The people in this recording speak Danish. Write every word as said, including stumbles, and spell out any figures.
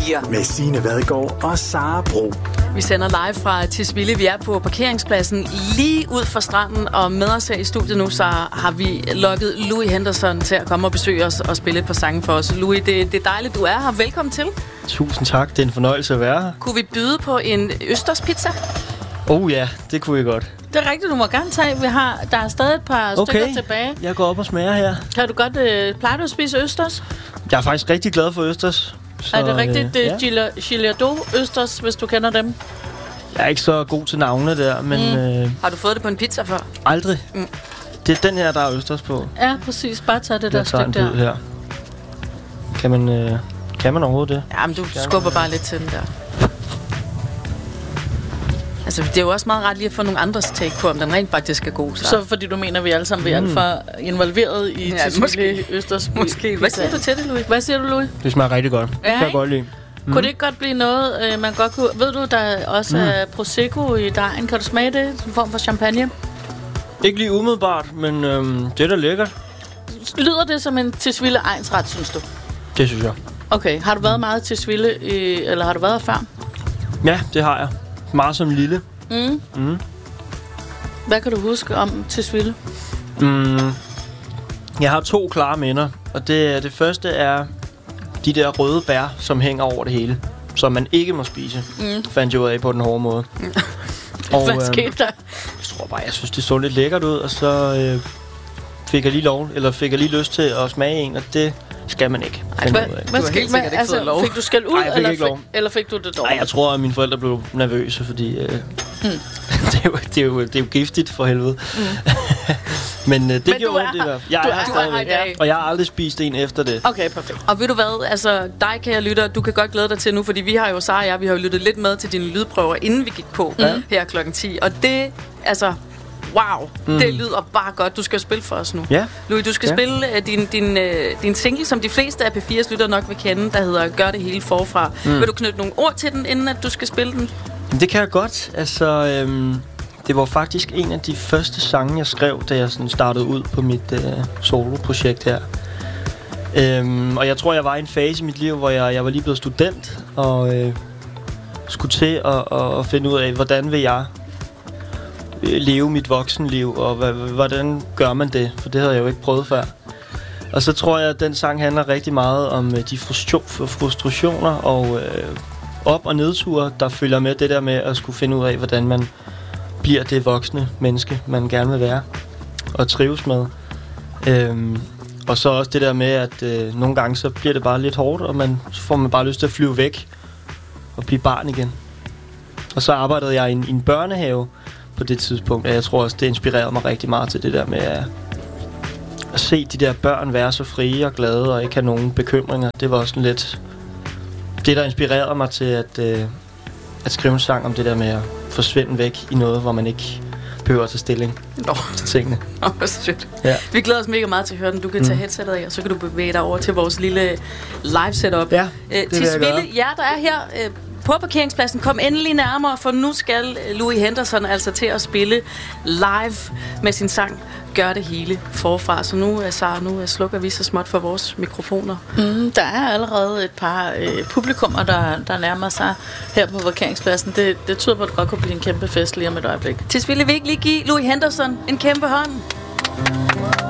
fire med Signe Vadgaard og Sara Bro. Vi sender live fra Tisvilde. Vi er på parkeringspladsen lige ud for stranden, og med os her i studiet nu, så har vi lukket Louis Henderson til at komme og besøge os og spille et par sange for os. Louis, det, det er dejligt, du er her. Velkommen til. Tusind tak. Det er en fornøjelse at være her. Kunne vi byde på en Østers pizza? Oh ja, det kunne vi godt. Det er rigtigt, du må gerne tage. Vi har, der er stadig et par okay. stykker tilbage. Jeg går op og smager her. Kan du godt, øh, plejer du at spise østers? Jeg er faktisk rigtig glad for østers. Så, er det rigtigt? Det er ja. Gilardo østers, hvis du kender dem. Jeg er ikke så god til navne der, men... Mm. Øh, har du fået det på en pizza før? Aldrig. Mm. Det er den her, der er østers på. Ja, præcis. Bare tag det der stykke der. Her. Kan man, øh, kan man overhovedet det? Ja, men du kan skubber man, bare lidt til den der. Altså, det er jo også meget rart lige at få nogle andres take på, om den rent faktisk er god. Så, så fordi du mener, vi alle sammen er mm. alt for involveret i ja, Tisvilde Østers. Måske. Hvad siger du til det, Louis? Hvad siger du, Louis? Det smager rigtig godt. Ja, det kan jeg godt lide. Mm. Kunne det ikke godt blive noget, øh, man godt kunne... Ved du, der også mm. er Prosecco i dejen. Kan du smage det? En form for champagne? Ikke lige umiddelbart, men øhm, det er da lækkert. Lyder det som en Tisvilde egnsret, synes du? Det synes jeg. Okay. Har du været meget til Tisvilde, i, eller har du været før? Ja, det har jeg. Meget som lille. Mm. Mm. Hvad kan du huske om Tisvilde? Mm. Jeg har to klare minder, og det, det første er de der røde bær, som hænger over det hele, som man ikke må spise. Mm. Fandt jeg ud af på den hårde måde. Og, hvad skete øh, der? Jeg tror bare, jeg synes, det så lidt lækkert ud, og så øh, fik jeg lige lov, eller fik jeg lige lyst til at smage en, og det skal man ikke. Ej, hvad, hvad skal, helt sikkert ikke altså, lov. Fik du skæld ud, Ej, eller, fik, eller fik du det dårligt? Nej, jeg tror, at mine forældre blev nervøse, fordi øh, hmm. det, er jo, det, er jo, det er jo giftigt for helvede. Mm. Men øh, det Men gjorde det der. Jeg du er, er stadigvæk, ja. og jeg har aldrig spist en efter det. Okay, perfekt. Og ved du hvad, altså dig kan jeg lytte, du kan godt glæde dig til nu, fordi vi har jo, Sara og jeg, vi har jo lyttet lidt med til dine lydprøver, inden vi gik på mm. her klokken ti. Og det, altså... Wow, mm. det lyder bare godt. Du skal spille for os nu. Ja. Louis, du skal ja. spille uh, din, din, uh, din single, som de fleste af P fire's lytter nok vil kende, der hedder Gør det hele forfra. Mm. Vil du knytte nogle ord til den, inden at du skal spille den? Det kan jeg godt. Altså, øhm, det var faktisk en af de første sange, jeg skrev, da jeg sådan startede ud på mit øh, solo-projekt her. Øhm, og jeg tror, jeg var i en fase i mit liv, hvor jeg, jeg var lige blevet student, og øh, skulle til at, at, at finde ud af, hvordan vil jeg leve mit voksenliv, og hvordan gør man det? For det havde jeg jo ikke prøvet før. Og så tror jeg, at den sang handler rigtig meget om de frustrationer og øh, op- og nedture, der følger med det der med at skulle finde ud af, hvordan man bliver det voksne menneske, man gerne vil være og trives med. Øhm, og så også det der med, at øh, nogle gange så bliver det bare lidt hårdt, og man, så får man bare lyst til at flyve væk og blive barn igen. Og så arbejdede jeg i en, i en børnehave på det tidspunkt, og jeg tror også, det inspirerede mig rigtig meget til det der med at, at se de der børn være så frie og glade og ikke have nogen bekymringer. Det var også lidt det, der inspirerede mig til at, øh, at skrive en sang om det der med at forsvinde væk i noget, hvor man ikke behøver at tage stilling oh. til tingene. Åh, oh, shit. Ja. Vi glæder os mega meget til at høre den. Du kan tage mm. headsetet af, og så kan du bevæge dig over til vores lille live setup. Ja, Æ, det vil jeg gøre. Jer, der er her øh, på parkeringspladsen, kom endelig nærmere, for nu skal Louis Henderson altså til at spille live med sin sang Gør det hele forfra. Så nu, Sara, nu slukker vi så småt for vores mikrofoner. Mm, der er allerede et par øh, publikummer, der, der nærmer sig her på parkeringspladsen. Det, det tyder på, at det godt kunne blive en kæmpe fest lige om et øjeblik. Tisvilde vil ikke lige give Louis Henderson en kæmpe hånd.